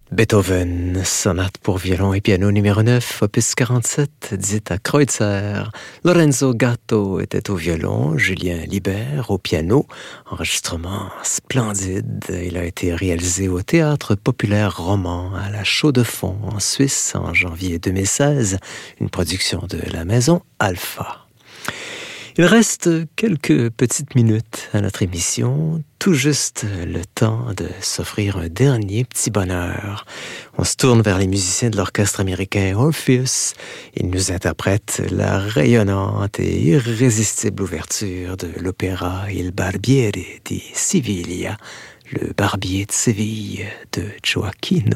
Beethoven, sonate pour violon et piano numéro 9, opus 47, Zita Kreutzer. Lorenzo Gatto était au violon, Julien Libert au piano. Enregistrement splendide. Il a été réalisé au Théâtre populaire roman à la Chaux-de-Fonds en Suisse en janvier 2016, une production de la maison Alpha. Il reste quelques petites minutes à notre émission, tout juste le temps de s'offrir un dernier petit bonheur. On se tourne vers les musiciens de l'orchestre américain Orpheus. Ils nous interprètent la rayonnante et irrésistible ouverture de l'opéra Il Barbiere di Siviglia, le barbier de Séville de Gioacchino.